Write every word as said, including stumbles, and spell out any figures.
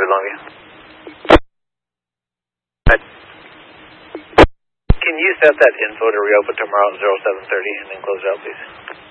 David Longview. Can you set that info to reopen tomorrow at zero seven thirty and then close it out, please?